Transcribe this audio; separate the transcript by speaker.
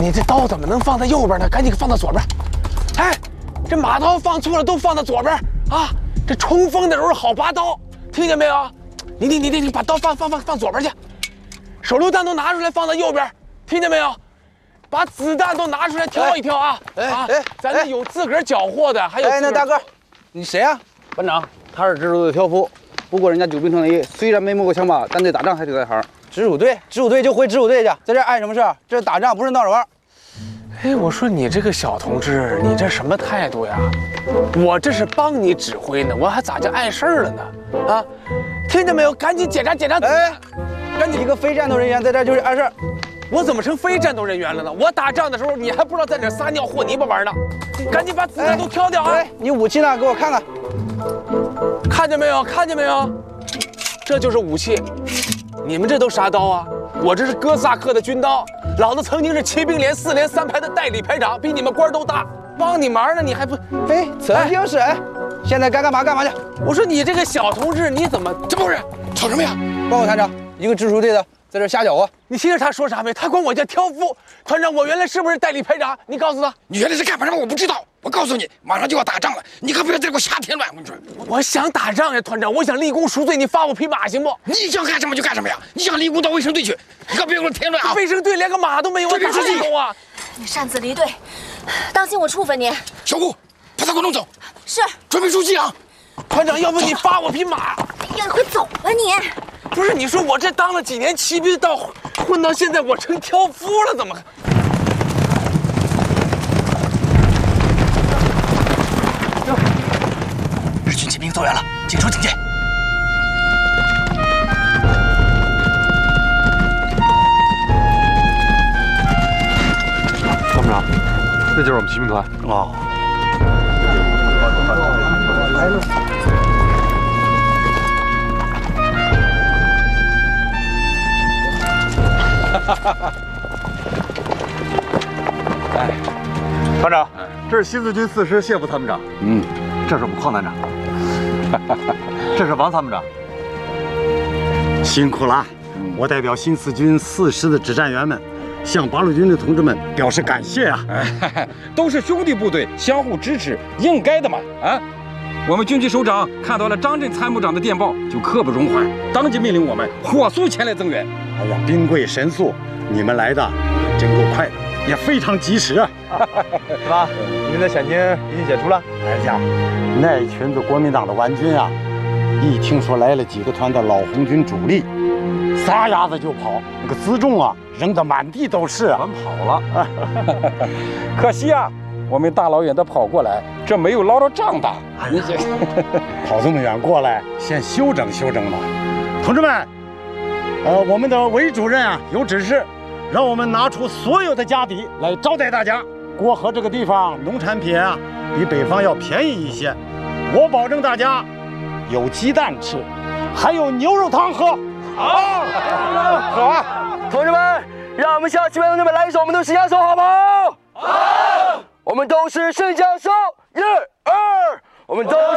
Speaker 1: 你这刀怎么能放在右边呢？赶紧放到左边。哎，这马刀放错了，都放到左边啊！这冲锋的时候好拔刀，听见没有？你把刀放左边去。手榴弹都拿出来放到右边，听见没有？把子弹都拿出来挑一挑啊！咱这有自个儿缴获的，还有。
Speaker 2: 那大哥，你谁啊？
Speaker 3: 班长，他是直属队挑夫，不过人家9兵团里虽然没摸过枪把，但对打仗还是在行。
Speaker 2: 直属队就回直属队去，在这碍什么事？这打仗不是闹着玩。
Speaker 1: 哎，我说你这个小同志，你这什么态度呀？我这是帮你指挥呢，我还咋就碍事儿了呢？啊，听见没有？赶紧检查。
Speaker 2: 哎，赶紧一个非战斗人员在这就是碍事儿。
Speaker 1: 我怎么成非战斗人员了呢？我打仗的时候，你还不知道在哪撒尿和泥巴玩呢？赶紧把子弹都挑掉啊！
Speaker 2: 你武器呢？给我看看。
Speaker 1: 看见没有？这就是武器。你们这都啥刀啊？我这是哥萨克的军刀，老子曾经是骑兵连4连3排的代理排长，比你们官都大，帮你忙呢，你还不？
Speaker 2: 哎，曾经是哎，现在该干嘛去？
Speaker 1: 我说你这个小同志，你怎么这不是吵什么呀？
Speaker 2: 报告团长，一个直属队的在这瞎搅和。
Speaker 1: 你听着他说啥没？他管我叫挑夫。团长，我原来是不是代理排长？你告诉他，
Speaker 4: 你原来是干嘛的？我不知道。我告诉你，马上就要打仗了，你可不要在这给我瞎添乱。我跟你说，
Speaker 1: 我想打仗呀，团长，我想立功赎罪，你发我匹马行不？
Speaker 4: 你想干什么就干什么呀！你想立功到卫生队去，你可别给我添乱啊！
Speaker 1: 卫生队连个马都没有，我打立功啊！
Speaker 5: 你擅自离队，当心我处分你。
Speaker 4: 小顾，把他给我弄走。
Speaker 5: 是。
Speaker 4: 准备出击啊！
Speaker 1: 团长，要不你发我匹马？
Speaker 5: 哎呀，快走吧你！
Speaker 1: 不是，你说我这当了几年骑兵，混到现在，我成挑夫了，怎么？
Speaker 4: 日军骑兵走远了，紧守警戒。
Speaker 6: 参谋长，那就是我们骑兵团
Speaker 3: 哦。
Speaker 6: 哎，团长，这是新四军4师谢副参谋长。这是我们邝团长。这是王参谋长。
Speaker 7: 辛苦了，我代表新四军4师的指战员们，向八路军的同志们表示感谢啊！
Speaker 8: 都是兄弟部队，相互支持，应该的嘛！啊，我们军区首长看到了张震参谋长的电报，就刻不容缓，当即命令我们火速前来增援。
Speaker 7: 哎呀，兵贵神速，你们来的真够快的，也非常及时啊！
Speaker 6: 是吧？你们的险情已经解除了。
Speaker 7: 哎呀，那群子国民党的顽军啊，一听说来了几个团的老红军主力，撒丫子就跑，那个辎重啊扔得满地都是啊，
Speaker 6: 全跑了。
Speaker 8: 可惜啊，我们大老远的跑过来，这没有捞着仗打。
Speaker 7: 你这跑这么远过来，先休整休整吧。同志们，我们的韦主任啊有指示，让我们拿出所有的家底来招待大家。过河这个地方农产品啊比北方要便宜一些，我保证大家有鸡蛋吃，还有牛肉汤喝。好，
Speaker 3: 好啊，同志们，让我们向前面同志们来一首我们的圣枪手，好不好？好，我们都是圣枪手，1、2，我们都。